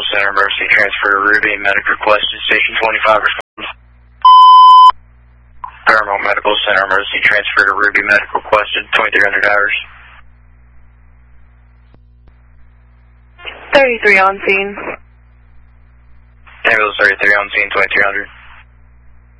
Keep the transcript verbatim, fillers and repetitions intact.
Medical Center, emergency transfer to Ruby, medical request to Station twenty-five. Paramount Medical Center, emergency transfer to Ruby, medical request to twenty-three hundred hours. thirty-three on scene. Ambulance thirty-three on scene, twenty-three hundred.